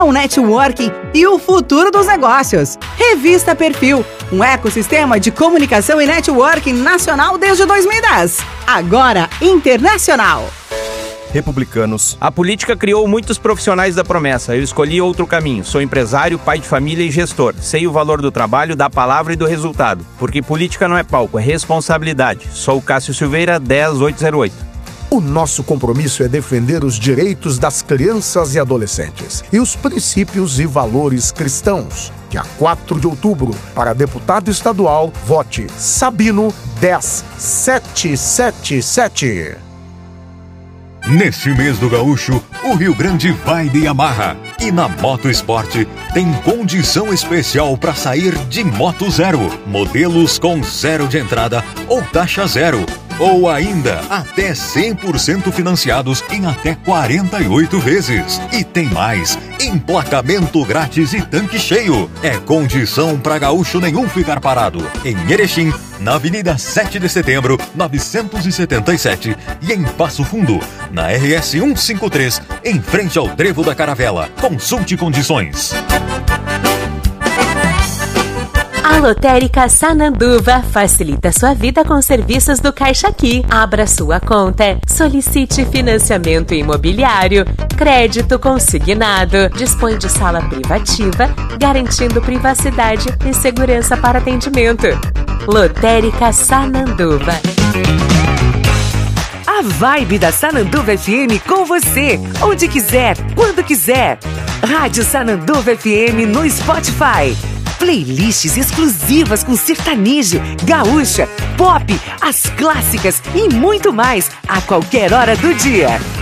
o networking e o futuro dos negócios. Revista Perfil, um ecossistema de comunicação e networking nacional desde 2010. Agora internacional. Republicanos. A política criou muitos profissionais da promessa. Eu escolhi outro caminho. Sou empresário, pai de família e gestor. Sei o valor do trabalho, da palavra e do resultado. Porque política não é palco, é responsabilidade. Sou o Cássio Silveira, 10808. O nosso compromisso é defender os direitos das crianças e adolescentes e os princípios e valores cristãos. Dia 4 de outubro, para deputado estadual, vote Sabino 10777. Neste mês do Gaúcho, o Rio Grande vai de Yamaha. E na Moto Esporte tem condição especial para sair de Moto Zero. Modelos com zero de entrada ou taxa zero. Ou ainda, até 100% financiados em até 48 vezes. E tem mais, emplacamento grátis e tanque cheio. É condição para gaúcho nenhum ficar parado. Em Erechim, na Avenida 7 de Setembro, 977. E em Passo Fundo, na RS 153, em frente ao Trevo da Caravela. Consulte condições. A Lotérica Sananduva facilita sua vida com serviços do Caixa Aqui. Abra sua conta, solicite financiamento imobiliário, crédito consignado, dispõe de sala privativa, garantindo privacidade e segurança para atendimento. Lotérica Sananduva. A vibe da Sananduva FM com você, onde quiser, quando quiser. Rádio Sananduva FM no Spotify. Playlists exclusivas com sertanejo, gaúcha, pop, as clássicas e muito mais a qualquer hora do dia.